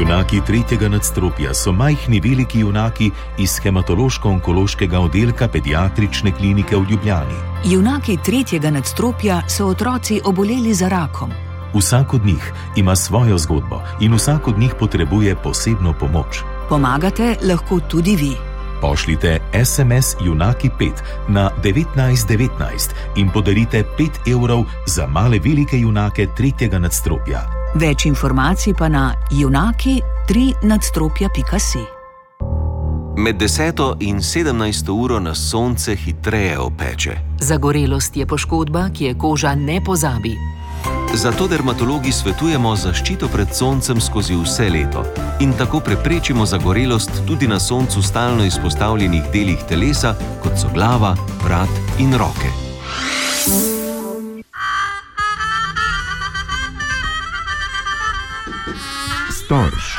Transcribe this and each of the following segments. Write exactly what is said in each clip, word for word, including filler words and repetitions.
Junaki tretjega nadstropja so majhni veliki junaki iz hematološko-onkološkega oddelka pediatrične klinike v Ljubljani. Junaki tretjega nadstropja so otroci oboleli za rakom. Vsak od njih ima svojo zgodbo in vsak od njih potrebuje posebno pomoč. Pomagate lahko tudi vi. Pošljite es em es Junaki pet na devetnajst devetnajst in podarite pet evrov za male velike junake tretjega nadstropja. Več informacij pa na junaki tri nadstropja pika si. Med deseto in sedemnajsto uro nas sonce hitreje opeče. Zagorelost je poškodba, ki je koža ne pozabi. Zato dermatologi svetujemo zaščito pred soncem skozi vse leto in tako preprečimo zagorelost tudi na soncu stalno izpostavljenih delih telesa, kot so glava, vrat in roke. Storž.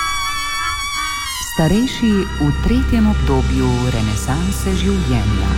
Starejši v tretjem obdobju renesanse življenja.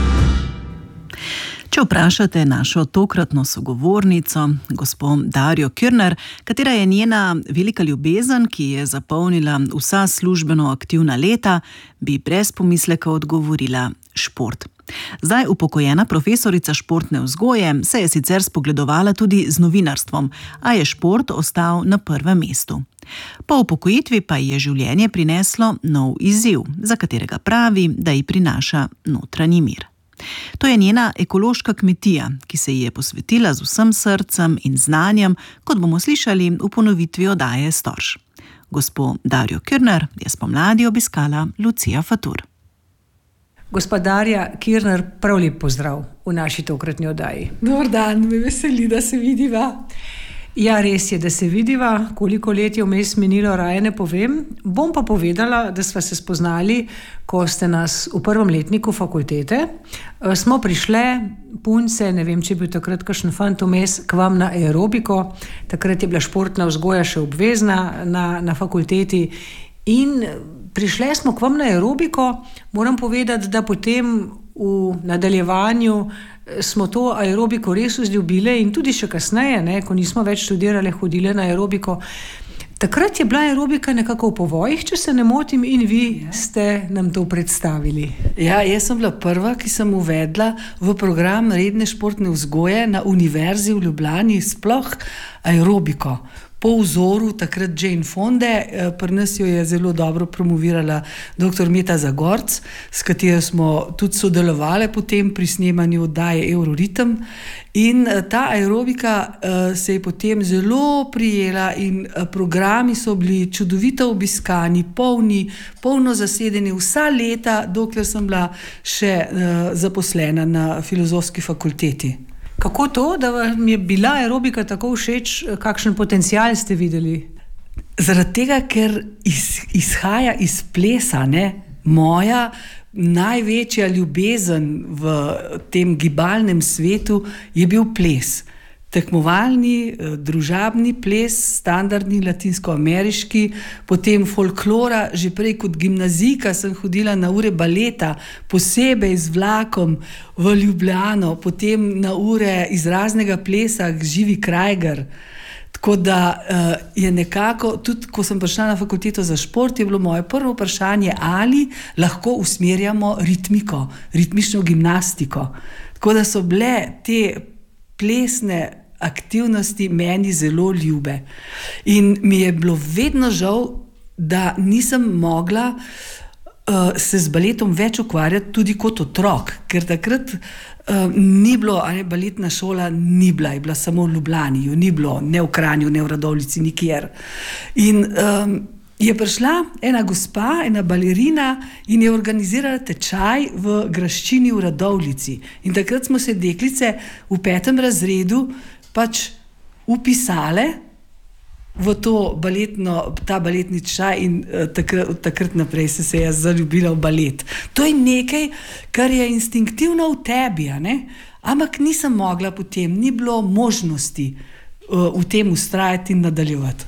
Če vprašate našo tokratno sogovornico, gospo Darjo Kirner, katera je njena velika ljubezen, ki je zapolnila vsa službeno aktivna leta, bi brez pomisleka odgovorila šport. Zdaj upokojena profesorica športne vzgoje se je sicer spogledovala tudi z novinarstvom, a je šport ostal na prvem mestu. Po upokojitvi pa ji je življenje prineslo nov izziv, za katerega pravi, da ji prinaša notranji mir. To je njena ekološka kmetija, ki se ji je posvetila z vsem srcem in znanjem, kot bomo slišali v ponovitvi oddaje Storž. Gospo Darjo Kirner je spomladi obiskala Lucija Fatur. Gospa Darja Kirner, prav lep pozdrav v naši tokratni oddaji. Dobar dan, me veseli, da se vidiva. Ja, res je, da se vidiva, koliko let je vmes minilo, raje ne povem. Bom pa povedala, da sva se spoznali, ko ste nas v prvem letniku fakultete. Smo prišle, punce, ne vem, če je bil takrat kakšen fant vmes, k vam na aerobiko. Takrat je bila športna vzgoja še obvezna na, na fakulteti. In prišle smo k vam na aerobiko. Moram povedati, da potem v nadaljevanju smo to aerobiko res vzljubile in tudi še kasneje, ne, ko nismo več študirale, hodile na aerobiko. Takrat je bila aerobika nekako v povojih, če se ne motim, in vi ste nam to predstavili. Ja, jaz sem bila prva, ki sem uvedla v program redne športne vzgoje na Univerzi v Ljubljani sploh aerobiko. Po vzoru takrat Jane Fonde, pri nas jo je zelo dobro promovirala doktor Meta Zagorc, s katero smo tudi sodelovali potem pri snemanju oddaje Euroritem. In ta aerobika se je potem zelo prijela in programi so bili čudovito obiskani, polni, polno zasedeni vsa leta, dokler sem bila še zaposlena na filozofski fakulteti. Kako to, da vam je bila aerobika tako všeč, kakšen potencial ste videli? Zaradi tega, ker iz, izhaja iz plesa, ne? Moja največja ljubezen v tem gibalnem svetu je bil ples. Tekmovalni, družabni ples, standardni latinsko-ameriški, potem folklora, že prej kot gimnazijka sem hodila na ure baleta, posebej z vlakom v Ljubljano, potem na ure izraznega plesa k Živi Krajger. Tako da je nekako, tudi ko sem prišla na fakulteto za šport, je bilo moje prvo vprašanje, ali lahko usmerjamo ritmiko, ritmično gimnastiko. Tako da so bile te plesne aktivnosti meni zelo ljube. In mi je bilo vedno žal, da nisem mogla uh, se z baletom več ukvarjati tudi kot otrok, ker takrat uh, ni bilo, ali baletna šola ni bila, je bila samo v Ljubljani, jo ni bilo, ne v Kranju, ne v Radovljici, nikjer. In um, je prišla ena gospa, ena balerina in je organizirala tečaj v graščini v Radovljici. In takrat smo se deklice v petem razredu pač upisale v to baletno, ta baletni tečaj in uh, takrat, takrat naprej se se je zaljubila v balet. To je nekaj, kar je instinktivno v tebi, a ne? Ampak nisem mogla potem, ni bilo možnosti uh, v tem vztrajati in nadaljevati.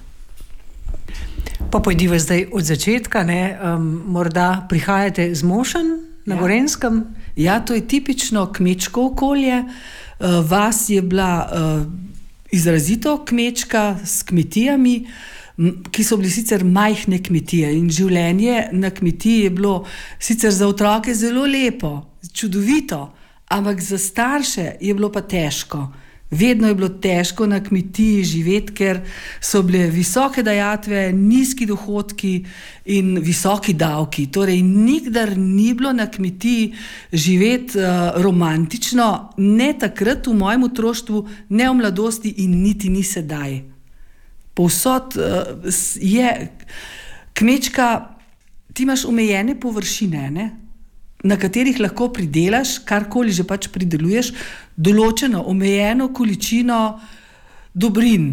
Pa pojdiva zdaj od začetka, ne? Um, morda prihajate z Mošen na ja. Gorenskem? Ja, to je tipično kmečko okolje. Uh, vas je bila uh, izrazito kmečka s kmetijami. ki so bili sicer majhne kmetije in življenje na kmetiji je bilo sicer za otroke zelo lepo, čudovito, ampak za starše je bilo pa težko. Vedno je bilo težko na kmetiji živeti, ker so bile visoke dajatve, nizki dohodki in visoki davki. Torej, nikdar ni bilo na kmetiji živeti uh, romantično, ne takrat v mojem otroštvu, ne v mladosti in niti ni sedaj. Povsod uh, je kmečka, ti imaš omejene površine, ne? Na katerih lahko pridelaš, karkoli že pač prideluješ, določeno, omejeno količino dobrin.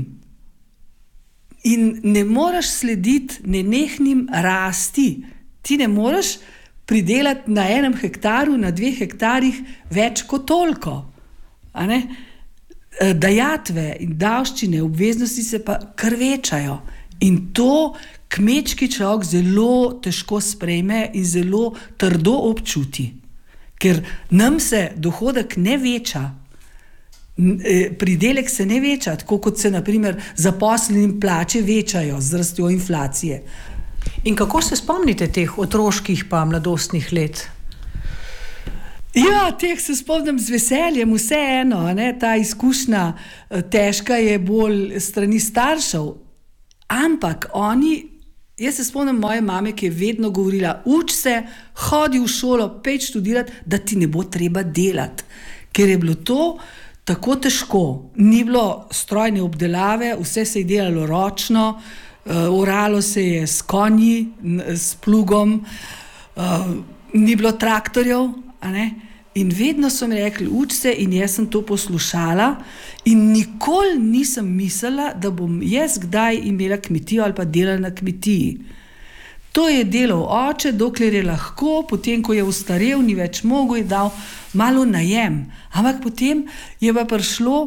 In ne moreš slediti nenehnim rasti. Ti ne moreš pridelati na enem hektaru, na dveh hektarjih več kot toliko. A ne? Dajatve in davščine, obveznosti se pa kar večajo. In to kmečki človek zelo težko sprejme in zelo trdo občuti. Ker nam se dohodek ne veča, pridelek se ne veča, tako kot se na primer zaposlenim plače večajo z rastjo inflacije. In kako se spomnite teh otroških pa mladostnih let? Ja, teh se spomnim z veseljem, vseeno, ne, ta izkušnja težka je bolj strani staršev, ampak oni, jaz se spomnim moje mame, ki je vedno govorila, uč se, hodi v šolo, pej študirati, da ti ne bo treba delati. Ker je bilo to tako težko. Ni bilo strojne obdelave, vse se je delalo ročno, uh, oralo se je s konji, s plugom, uh, ni bilo traktorjev, a ne? In vedno so mi rekli, uč se, in jaz sem to poslušala in nikoli nisem mislila, da bom jaz kdaj imela kmetijo ali pa delala na kmetiji. To je delal oče, dokler je lahko, potem, ko je ostarel, ni več mogel, je dal malo najem. Ampak potem je pa prišlo,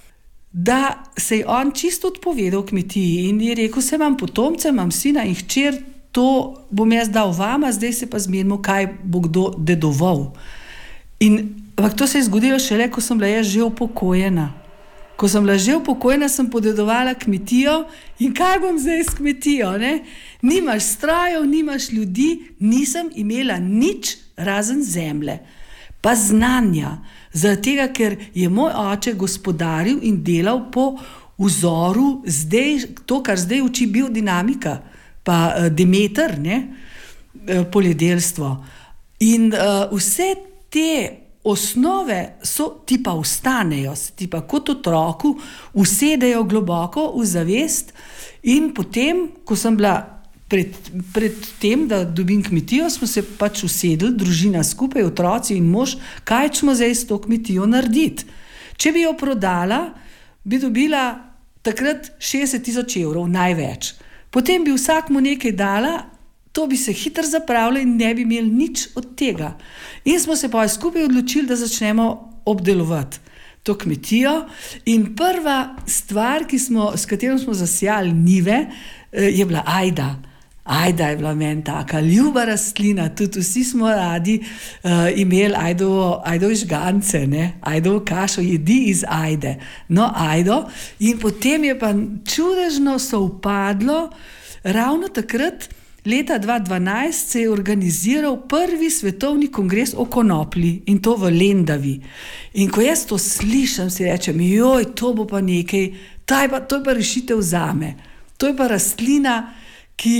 da se je on čisto odpovedal kmetiji in je rekel, se imam potomce, imam sina in hčer, to bom jaz dal vama, zdaj se pa zmenimo, kaj bo kdo dedoval. In ampak to se je zgodilo šele, ko sem bila jaz že upokojena. Ko sem bila že upokojena, sem podedovala kmetijo in kaj bom zdaj s kmetijo, ne? Nimaš strojev, nimaš ljudi, nisem imela nič razen zemlje. Pa znanja, zaradi tega, ker je moj oče gospodaril in delal po vzoru zdaj, to, kar zdaj uči biodinamika, pa Demeter, ne? Poljedelstvo. In uh, vse te osnove so, ti pa ostanejo, ti pa kot otroku usedejo globoko v zavest in potem, ko sem bila pred, pred tem, da dobim kmetijo, smo se pač usedli, družina skupaj, otroci in mož, kaj smo zdaj s to kmetijo narediti. Če bi jo prodala, bi dobila takrat šestdeset tisoč evrov, največ. Potem bi vsakmu nekaj dala, to bi se hitro zapravilo in ne bi imeli nič od tega. In smo se pa skupaj odločili, da začnemo obdelovati to kmetijo. In prva stvar, ki smo, s katero smo zasijali njive, je bila ajda. Ajda je bila meni taka ljuba rastlina, tudi vsi smo radi uh, imeli ajdovo, ajdovo žgance, ne? Ajdovo kašo, jedi iz ajde. No, ajdo. In potem je pa čudežno sovpadlo, ravno takrat, leta dva tisoč dvanajst se je organiziral prvi svetovni kongres o konoplji in to v Lendavi. In ko jaz to slišam, si rečem, joj, to bo pa nekaj, to je pa, to je pa rešitev zame. To je pa rastlina, ki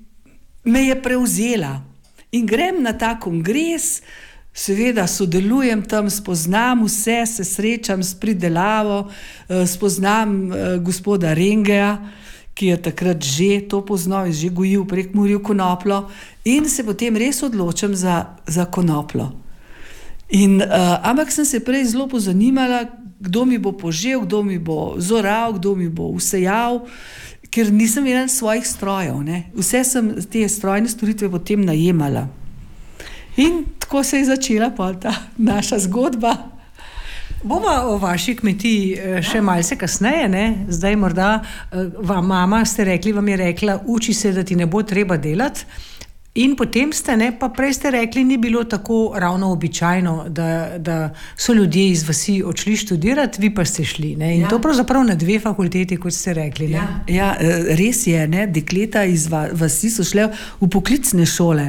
me je prevzela. In grem na ta kongres, seveda sodelujem tam, spoznam vse, se srečam s pridelavo, spoznam gospoda Rengeja, ki je takrat že to poznal, že gojil prek Murju konoplo in se potem res odločim za, za konoplo. In, uh, ampak sem se prej zelo pozanimala, kdo mi bo požel, kdo mi bo zoral, kdo mi bo usejal, ker nisem imela svojih strojev. Ne? Vse sem te strojne storitve potem najemala. In tako se je začela pa ta naša zgodba. Bova o vaši kmetiji še malce kasneje, ne? Zdaj morda vam mama, ste rekli, vam je rekla, uči se, da ti ne bo treba delati. In potem ste, ne, pa prej ste rekli, ni bilo tako ravno običajno, da, da so ljudje iz vasi odšli študirati, vi pa ste šli. Ne? In ja. To pravzaprav na dve fakulteti, kot ste rekli. Ne? Ja, ja, res je, ne? Dekleta iz vasi so šle v poklicne šole.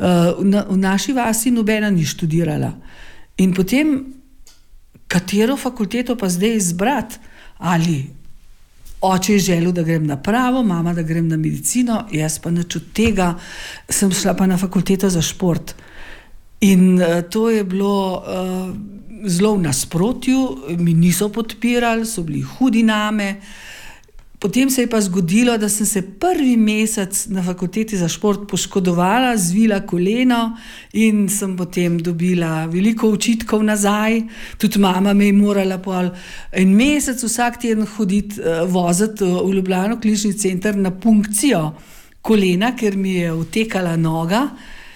V naši vasi nobena ni študirala. In potem, katero fakulteto pa zdaj izbrati? Ali oče je želel, da grem na pravo, mama, da grem na medicino, jaz pa nič od tega, sem šla pa na fakulteto za šport. In uh, to je bilo uh, zelo v nasprotju, mi niso podpirali, so bili hudi name. Potem se je pa zgodilo, da sem se prvi mesec na fakulteti za šport poškodovala, zvila koleno in sem potem dobila veliko očitkov nazaj. Tudi mama me je morala pol en mesec vsak teden hoditi, voziti v Ljubljano klinični center na punkcijo kolena, ker mi je utekala noga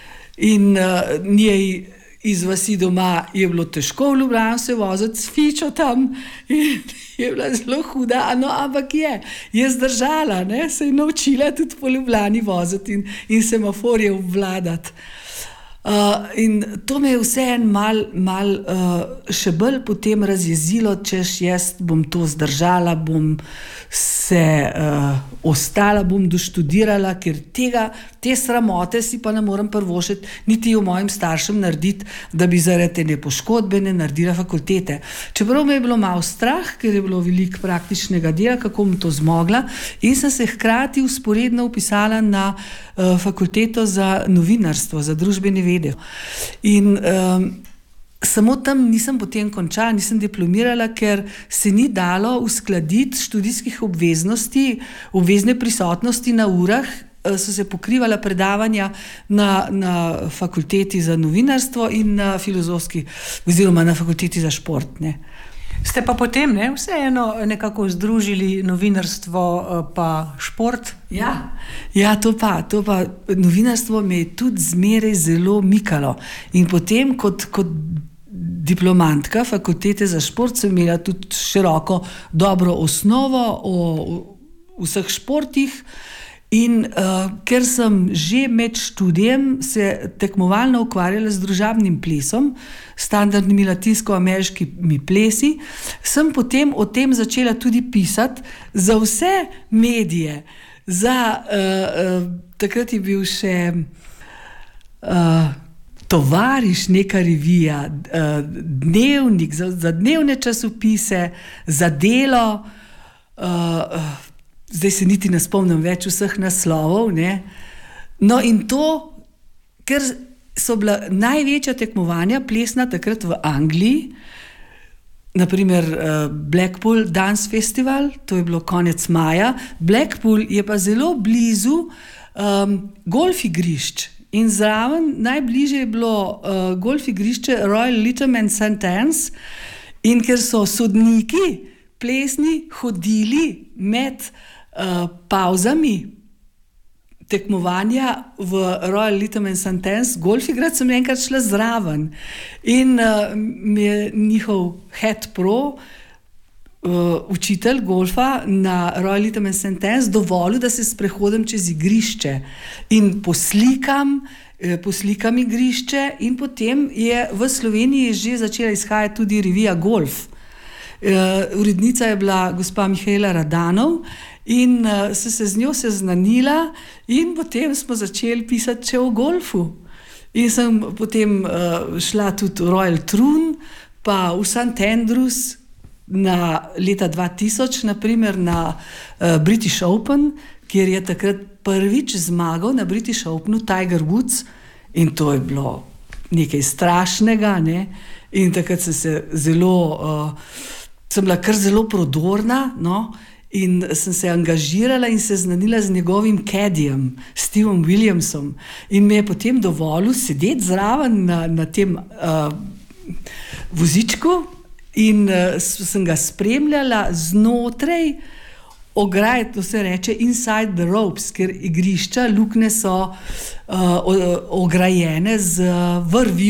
in uh, njej iz vasi doma je bilo težko v Ljubljano se voziti s fičo tam in je bila zelo huda, no, ampak je, je zdržala, ne, se je naučila tudi po Ljubljani voziti in, in semaforje obvladati. Uh, in to me je vseeno mal, mal uh, še bolj potem razjezilo, češ jaz bom to zdržala, bom se uh, ostala, bom doštudirala, ker tega, te sramote si pa ne morem prvošiti, niti v mojim staršem narediti, da bi zaradi te poškodbe ne naredila fakultete. Čeprav me je bilo malo strah, ker je bilo veliko praktičnega dela, kako bom to zmogla, in sem se hkrati usporedno upisala na uh, fakulteto za novinarstvo, za družbene vede. In um, samo tam nisem potem končala, nisem diplomirala, ker se ni dalo uskladiti študijskih obveznosti, obvezne prisotnosti na urah, so se pokrivala predavanja na, na fakulteti za novinarstvo in na filozofski, oziroma na fakulteti za šport, ne. Ste pa potem, ne, vseeno nekako združili novinarstvo pa šport? Ja, ja to pa, to pa novinarstvo me je tudi zmeraj zelo mikalo. In potem kot, kot diplomantka fakultete za šport sem imela tudi široko dobro osnovo o, o vseh športih. In uh, ker sem že med študijem se tekmovalno ukvarjala z družabnim plesom, standardnimi latinsko-ameriškimi plesi, sem potem o tem začela tudi pisati za vse medije. Za, uh, uh, takrat je bil še uh, Tovariš, neka revija, uh, dnevnik, za, za dnevne časopise, za Delo, uh, zdaj se niti ne spomnim več vseh naslovov, ne. No in to, ker so bila največja tekmovanja plesna takrat v Angliji, naprimer Blackpool Dance Festival, to je bilo konec maja, Blackpool je pa zelo blizu um, golf igrišč in zraven najbližje je bilo uh, golf igrišče Royal Lytham and Saint Anne's in ker so sodniki plesni hodili med Uh, pauzami tekmovanja v Royal Lytham and Saint Anne's golf igrat, sem enkrat šla zraven in uh, mi je njihov head pro uh, učitelj golfa na Royal Lytham and Saint Anne's dovolil, da se sprehodim čez igrišče in poslikam poslikam igrišče in potem je v Sloveniji že začela izhajati tudi revija Golf. Uh, urednica je bila gospa Mihaela Radanov in uh, se, se z njo seznanila in potem smo začeli pisati še o golfu. In sem potem uh, šla tudi v Royal Troon, pa v Saint Andrews na leta dva tisoč, naprimer na uh, British Open, kjer je takrat prvič zmagal na British Openu Tiger Woods in to je bilo nekaj strašnega, ne? In takrat sem se zelo... Uh, sem bila kar zelo prodorna, no, in sem se angažirala in se znanila z njegovim caddyjem, Stevom Williamsom. In me je potem dovolil sedeti zraven na, na tem uh, vozičku in uh, sem ga spremljala znotraj ograje, to se reče inside the ropes, ker igrišča, luknje so uh, ograjene z vrvjo.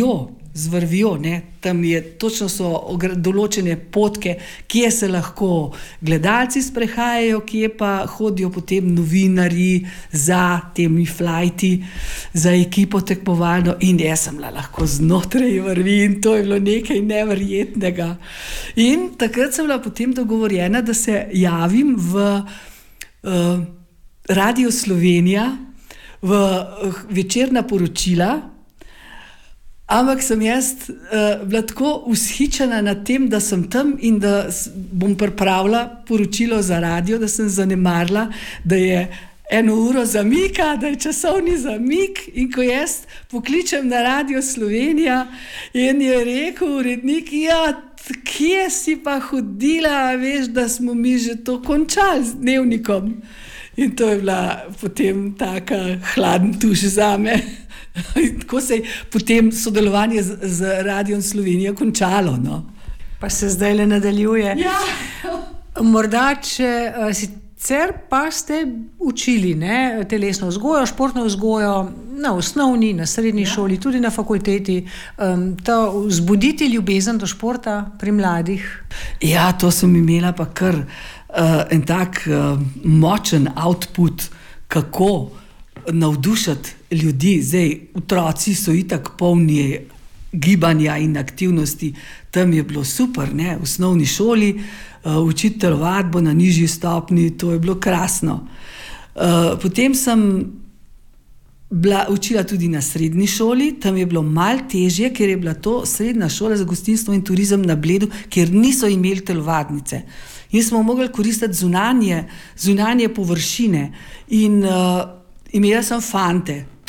z vrvjo, ne? Tam je točno so določene potke, kje se lahko gledalci sprehajajo, kje pa hodijo potem novinarji za temi flajti, za ekipo tekmovalno in jaz sem lahko znotraj vrvi in to je bilo nekaj neverjetnega. In takrat sem bila potem dogovorjena, da se javim v uh, Radio Slovenija, v uh, večerna poročila. Ampak sem jaz uh, bila tako vzhičena nad tem, da sem tam in da bom pripravila poročilo za radio, da sem zanemarila, da je eno uro zamika, da je časovni zamik in ko jaz pokličem na Radio Slovenija in je rekel urednik, ja, kje si pa hodila, veš, da smo mi že to končali z dnevnikom. In to je bila potem taka hladen tuš zame. Tako se je potem sodelovanje z, z Radiom Slovenija končalo. No. Pa se zdaj le nadaljuje. Ja. Morda, če sicer pa ste učili ne, telesno vzgojo, športno vzgojo na osnovni, na srednji ja. šoli, tudi na fakulteti, um, to vzbuditi ljubezen do športa pri mladih? Ja, to sem imela pa kar uh, en tak uh, močen output, kako navdušati ljudi. Zdaj, otroci so itak polni gibanja in aktivnosti. Tam je bilo super, ne? V osnovni šoli, uh, učiti telovadbo na nižji stopni, to je bilo krasno. Uh, potem sem bila učila tudi na srednji šoli, tam je bilo malo težje, ker je bila to srednja šola za gostinstvo in turizem na Bledu, kjer niso imeli telovadnice. In smo mogli koristiti zunanje, zunanje površine in uh, imela sem fante,